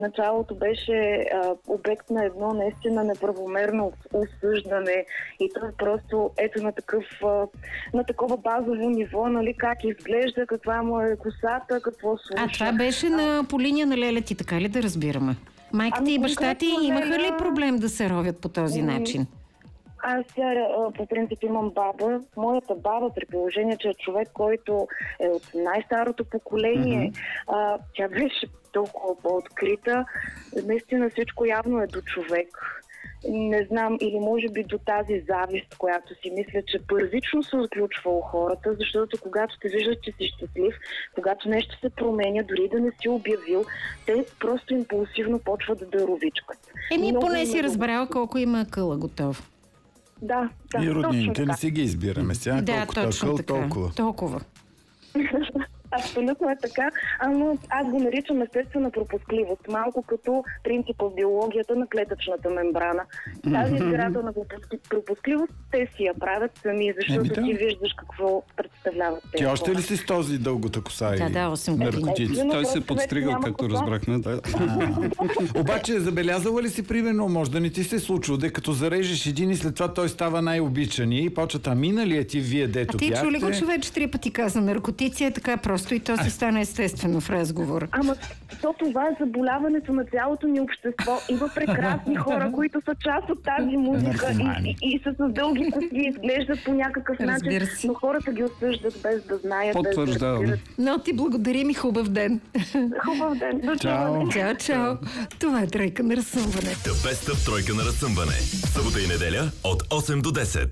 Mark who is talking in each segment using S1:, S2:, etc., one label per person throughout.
S1: началото беше обект на едно наистина неправомерно осъждане и то е просто ето на такова базово ниво, нали, как изглежда, каква му е косата, какво слуша.
S2: Това беше по линия на Леля ти, така ли да разбираме? Майките и баща ти имаха ли проблем да се ровят по този начин?
S1: Аз по принцип имам баба. Моята баба, при положение, че е човек, който е от най-старото поколение, тя беше толкова по-открита. Наистина всичко явно е до човек. Не знам, или може би до тази завист, която си мисля, че първично се отключва у хората, защото когато те виждат, че си щастлив, когато нещо се променя, дори да не си обявил, те просто импулсивно почват да ровичкат.
S2: Поне си разбрал колко има къла готов.
S1: Да,
S3: и роднините не си ги избираме сега.
S2: Да, точно така. Толкова.
S1: Абсолютно е така, но аз го наричам естествена пропускливост. Малко като принципа в биологията на клетъчната мембрана. Тази избирателна пропускливост те си я правят сами, защото ти виждаш какво представляват те.
S3: Ти още ли си с този дългата коса и
S2: 8
S3: наркотици?
S4: Той се подстригал, както разбрахме.
S3: Обаче, забелязала ли си, примерно, може да не ти се случва, като зарежеш един и след това той става най-обичани и почва миналия ти вие, дето
S2: бяхте.
S3: Ти
S2: чули го, човече 3 пъти каза наркотици, е така просто и то си стане естествено в разговор.
S1: Това е заболяването на цялото ни общество. Има прекрасни хора, които са част от тази музика и са с дълги коси, изглеждат по някакъв начин, но хората ги осъждат без да знаят.
S4: Потвърждавам.
S2: Но ти благодарим и хубав ден.
S1: Хубав ден. До
S2: чуване. Чао. Това е Тройка на разсъмване.
S5: The Best of Тройка на разсъмване. Събота и неделя от 8 до 10.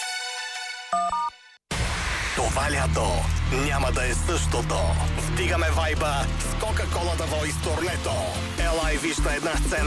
S5: Това лято няма да е същото. Вдигаме вайба с Кока-Кола да Voice турнето. Ела и виж на една сцена